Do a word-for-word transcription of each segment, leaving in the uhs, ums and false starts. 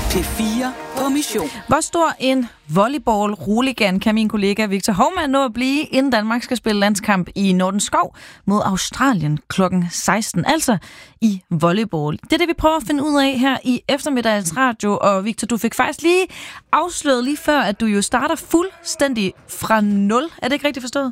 P fire på mission. Hvor stor en volleyball-roligan kan min kollega Victor Hovmand nå at blive, inden Danmark skal spille landskamp i Nordenskov mod Australien klokken seksten, altså i volleyball. Det er det, vi prøver at finde ud af her i eftermiddagens radio, og Victor, du fik faktisk lige afsløret lige før, at du jo starter fuldstændig fra nul. Er det ikke rigtigt forstået?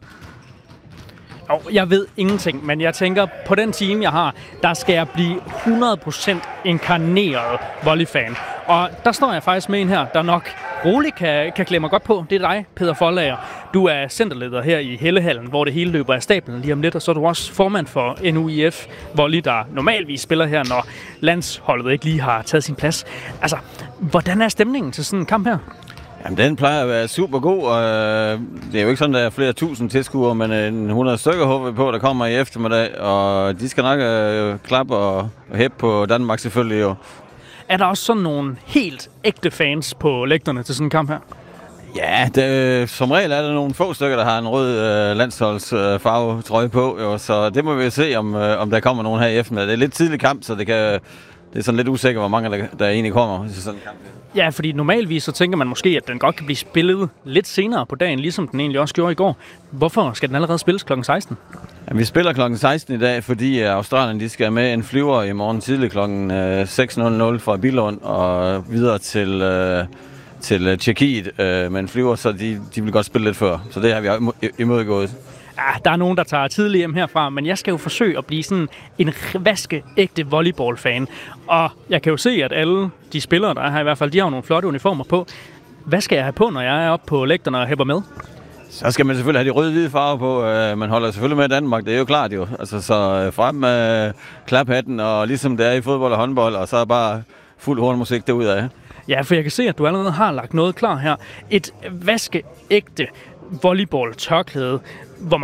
Oh, jeg ved ingenting, men jeg tænker, på den time, jeg har, der skal jeg blive hundrede procent inkarneret volleyfan. Og der står jeg faktisk med en her, der nok roligt kan, kan klemme mig godt på. Det er dig, Peder Forlager. Du er centerleder her i Hellehallen, hvor det hele løber af stablen lige om lidt. Og så er du også formand for N U I F Volley, der normalvis spiller her, når landsholdet ikke lige har taget sin plads. Altså, hvordan er stemningen til sådan en kamp her? Jamen, den plejer at være super god, og øh, det er jo ikke sådan, at der er flere tusind tilskuere, men en hundrede stykker håber vi på, der kommer i eftermiddag, og de skal nok øh, klappe og, og hæppe på Danmark selvfølgelig jo. Er der også sådan nogle helt ægte fans på lægterne til sådan en kamp her? Ja, det, som regel er der nogle få stykker, der har en rød øh, landsholdsfarve øh, trøje på, jo, så det må vi se, om, øh, om der kommer nogen her i eftermiddag. Det er lidt tidlig kamp, så det kan... Det er sådan lidt usikkert, hvor mange der, der egentlig kommer til sådan en kamp. Ja, fordi normalvis så tænker man måske, at den godt kan blive spillet lidt senere på dagen, ligesom den egentlig også gjorde i går. Hvorfor skal den allerede spilles klokken seksten? Ja, vi spiller klokken seksten i dag, fordi Australien de skal med en flyver i morgen tidlig klokken seks fra Billund og videre til, øh, til Tjekkiet øh, med en flyver, så de, de vil godt spille lidt før. Så det har vi imodgået. Ja, der er nogen, der tager tidligt hjem herfra, men jeg skal jo forsøge at blive sådan en vaskeægte volleyball-fan. Og jeg kan jo se, at alle de spillere, der er her i hvert fald, de har nogle flotte uniformer på. Hvad skal jeg have på, når jeg er oppe på lægterne og hæpper med? Så skal man selvfølgelig have de røde-hvide farver på. Man holder selvfølgelig med Danmark, det er jo klart jo. Altså, så frem med klaphatten, og ligesom det er i fodbold og håndbold, og så bare fuld hornmusik derudad. Ja, for jeg kan se, at du allerede har lagt noget klar her. Et vaskeægte volleyball-tørklæde. Hvor